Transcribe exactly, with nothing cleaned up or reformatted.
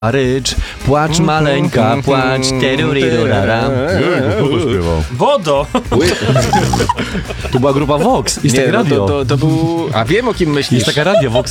Rycz, płacz maleńka, płacz, teruriruraram. Kto to śpiewał? Wodo! To była grupa Vox. Jest Nie, takie no radio. to, to, to był... A wiem, o kim myślisz. Jest taka radio Vox